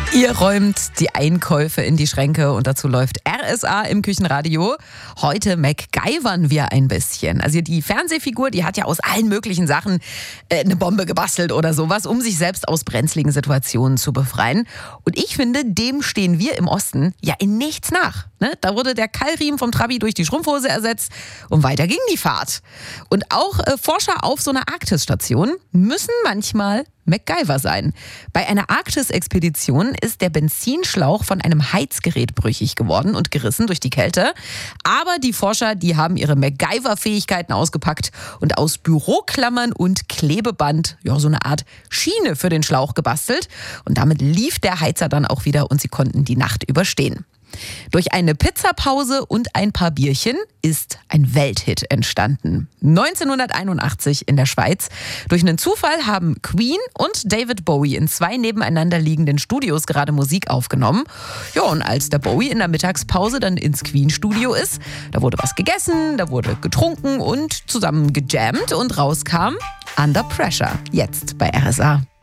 Ihr räumt die Einkäufe in die Schränke und dazu läuft RSA im Küchenradio. Heute MacGyvern wir ein bisschen. Also die Fernsehfigur, die hat ja aus allen möglichen Sachen eine Bombe gebastelt oder sowas, um sich selbst aus brenzligen Situationen zu befreien. Und ich finde, dem stehen wir im Osten ja in nichts nach. Ne? Da wurde der Keilriemen vom Trabi durch die Schrumpfhose ersetzt und weiter ging die Fahrt. Und auch Forscher auf so einer Arktis-Station müssen manchmal MacGyver sein. Bei einer Arktis-Expedition ist der Benzinschlauch von einem Heizgerät brüchig geworden und gerissen durch die Kälte. Aber die Forscher, die haben ihre MacGyver-Fähigkeiten ausgepackt und aus Büroklammern und Klebeband so eine Art Schiene für den Schlauch gebastelt. Und damit lief der Heizer dann auch wieder und sie konnten die Nacht überstehen. Durch eine Pizzapause und ein paar Bierchen ist ein Welthit entstanden. 1981 in der Schweiz. Durch einen Zufall haben Queen und David Bowie in 2 nebeneinander liegenden Studios gerade Musik aufgenommen. Ja, und als der Bowie in der Mittagspause dann ins Queen-Studio ist, da wurde was gegessen, da wurde getrunken und zusammen gejammt und rauskam Under Pressure. Jetzt bei RSA.